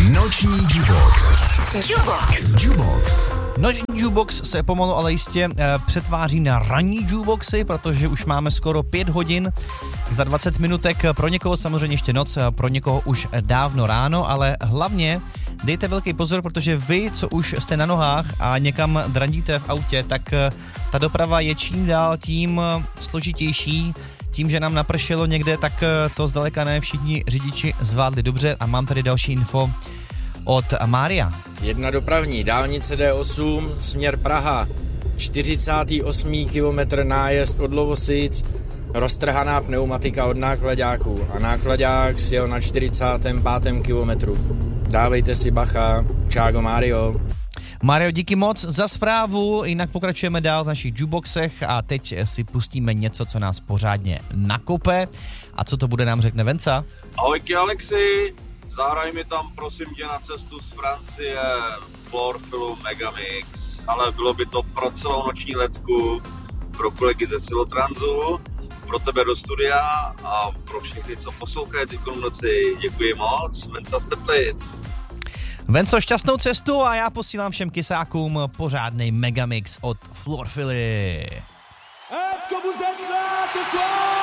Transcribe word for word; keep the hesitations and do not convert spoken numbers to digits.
Noční jukebox. Jukebox. Jukebox. Noční jukebox se pomalu ale jistě e, přetváří na ranní jukeboxy, protože už máme skoro pět hodin za dvacet minutek. Pro někoho samozřejmě ještě noc, pro někoho už dávno ráno, ale hlavně dejte velký pozor, protože vy, co už jste na nohách a někam drandíte v autě, tak e, ta doprava je čím dál tím složitější. Tím, že nám napršelo někde, tak to zdaleka ne všichni řidiči zvládli dobře a mám tady další info od Mária. Jedna dopravní, dálnice D osm, směr Praha, čtyřicátý osmý kilometr nájezd od Lovosic, roztrhaná pneumatika od nákladáků a nákladák sjel na čtyřicátém pátém kilometru. Dávejte si bacha, čágo Mário. Mário, díky moc za zprávu, jinak pokračujeme dál v našich jukeboxech a teď si pustíme něco, co nás pořádně nakope. A co to bude, nám řekne Venca. Ahojky Alexi, zahraj mi tam prosím tě na cestu z Francie Florfilu Megamix, ale bylo by to pro celou noční letku, pro kolegy ze Silotransu, pro tebe do studia a pro všechny, co poslouchají teď v noci. Děkuji moc, Venca z Teplic. Venco, šťastnou cestu a já posílám všem kysákům pořádnej Megamix od Florfily. Est-ce que vous êtes là ce soir?